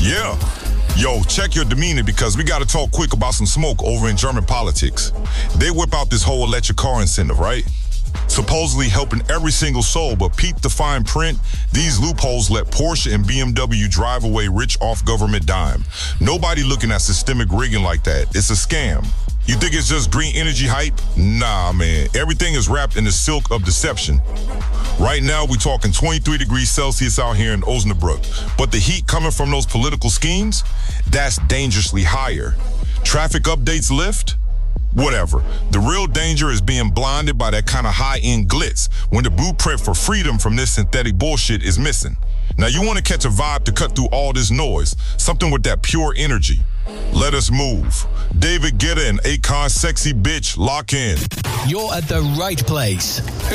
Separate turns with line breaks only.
Yeah. Yo, check your demeanor because we got to talk quick about some smoke over in German politics. They whip out this whole electric car incentive, right? Supposedly helping every single soul, but peep the fine print. These loopholes let Porsche and BMW drive away rich off government dime. Nobody looking at systemic rigging like that. It's a scam. You think it's just green energy hype? Nah, man. Everything is wrapped in the silk of deception. Right now, we're talking 23 degrees Celsius out here in Osnabrück. But the heat coming from those political schemes, that's dangerously higher. Traffic updates lift? Whatever. The real danger is being blinded by that kind of high-end glitz when the blueprint for freedom from this synthetic bullshit is missing. Now, you want to catch a vibe to cut through all this noise, something with that pure energy. Let us move. David Guetta and Akon Sexy Bitch, lock in.
You're at the right place.